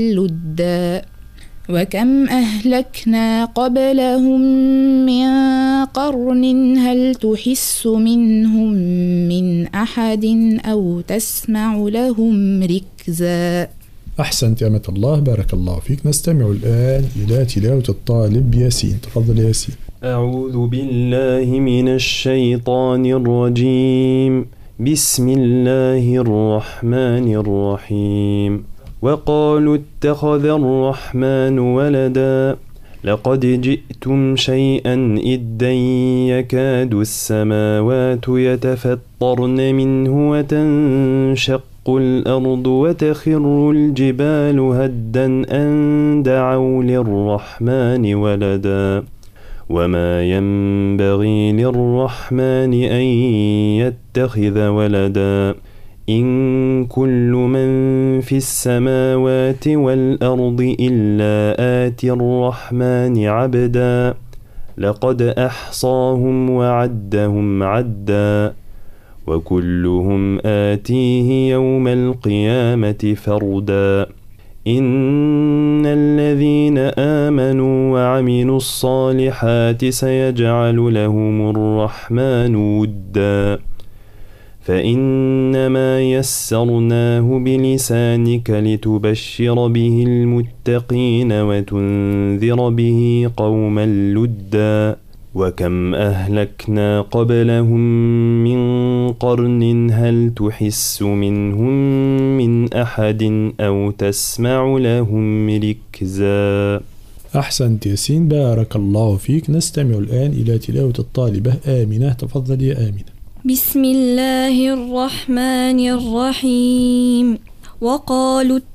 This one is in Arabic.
لُدًّا وكم أهلكنا قبلهم من قرن هل تحس منهم من أحد أو تسمع لهم ركزا. أحسنت يا أمة الله، بارك الله فيك. نستمع الآن إلى تلاوة الطالب ياسين. تفضل ياسين. أعوذ بالله من الشيطان الرجيم. بسم الله الرحمن الرحيم. وقالوا اتخذ الرحمن ولدا لقد جئتم شيئا إدا يكاد السماوات يتفطرن منه وتنشق الأرض وتخر الجبال هدا أن دعوا للرحمن ولدا وما ينبغي للرحمن أن يتخذ ولدا إن كل من في السماوات والأرض إلا آتي الرحمن عبدا لقد أحصاهم وعدهم عدا وكلهم آتيه يوم القيامة فردا إن الذين آمنوا وعملوا الصالحات سيجعل لهم الرحمن ودا فإنما يسرناه بلسانك لتبشر به المتقين وتنذر به قوما لدا وكم أهلكنا قبلهم من قرن هل تحس منهم من أحد أو تسمع لهم ركزا. أحسنت ياسين، بارك الله فيك. نستمع الآن إلى تلاوة الطالبة آمنة. تفضل يا آمنة. بسم الله الرحمن الرحيم. وقالوا